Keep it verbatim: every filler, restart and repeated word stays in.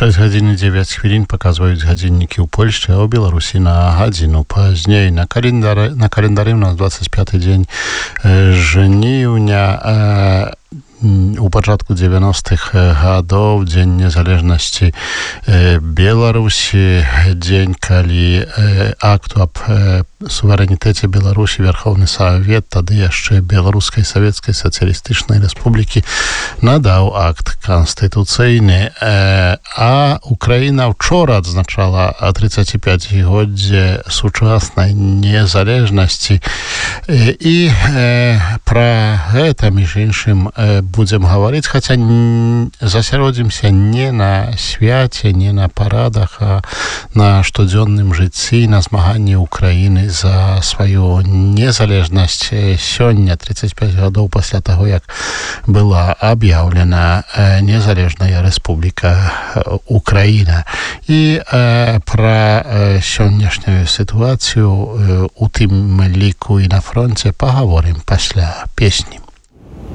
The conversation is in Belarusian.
шэсць гадзін і дзевяць хвілін паказваюць гадзіннікі ў Польшчы, а ў Беларусі на гадзіну пазней. На календары, на календары у нас двадцать пятый дзень жніўня. У пачатку дзевяностых гадоў дзень незалежнасці Беларусі, дзень, калі акту аб суверэнітэце Беларусі Верховны Савет, тады яшчэ Беларускай Савецкай Сацыялістычнай Рэспублікі, надаў акт канстытуцыйны. А Украіна ўчора адзначала тридцатипятигоддзе сучаснай незалежнасці. І пра гэта, між іншым, будзем гаварыць, хаця засяродзімся не на свяце, не на парадах, а на штодзённым жыцці, на змаганні Украіны за сваю незалежнасць. Сёння, тридцать пять гадоў пасля таго, як была аб'яўлена незалежная рэспубліка Украіна. І пра сённяшнюю сітуацыю у тым ліку і на фронце пагаворым пасля песні.